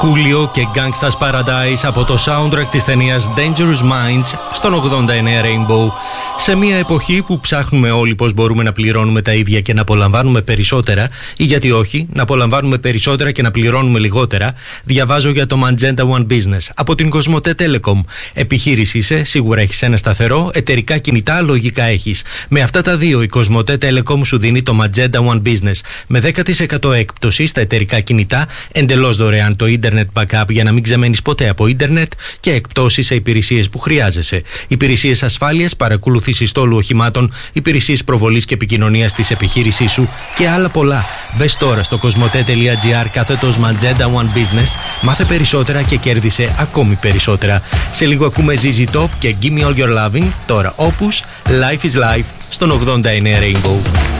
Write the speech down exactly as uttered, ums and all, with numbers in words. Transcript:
Coolio και Gangsta's Paradise από το soundtrack της ταινίας Dangerous Minds στον ογδόντα εννέα Rainbow. Σε μια εποχή που ψάχνουμε όλοι πώς μπορούμε να πληρώνουμε τα ίδια και να απολαμβάνουμε περισσότερα, ή γιατί όχι, να απολαμβάνουμε περισσότερα και να πληρώνουμε λιγότερα, διαβάζω για το Magenta One Business από την Κοσμοτέ Telecom. Επιχείρηση είσαι, σίγουρα έχεις ένα σταθερό, εταιρικά κινητά λογικά έχεις. Με αυτά τα δύο η Κοσμοτέ Telecom σου δίνει το Magenta One Business με δέκα τοις εκατό έκπτωση στα εταιρικά κινητά, εντελώς δωρεάν το Internet Backup για να μην ξεμένεις ποτέ από Ίντερνετ και εκπτώσεις σε υπηρεσίες που χρειάζεσαι. Υπηρεσίες ασφάλειας, παρακολούθηση στόλου οχημάτων, υπηρεσίες προβολής και επικοινωνίας της επιχείρησής σου και άλλα πολλά. Μπες τώρα στο κοσμοτέ.gr κάθετος Magenta One Business, μάθε περισσότερα και κέρδισε ακόμη περισσότερα. Σε λίγο ακούμε ζι ζι Top και Give Me All Your Loving, τώρα Opus, Life is Life στον ογδόντα εννέα Rainbow.